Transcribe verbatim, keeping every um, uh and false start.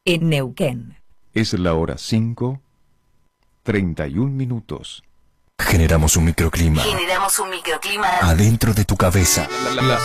en Neuquén. Es la hora cinco, treinta y un minutos. Generamos un microclima. Generamos un microclima adentro de tu cabeza. Las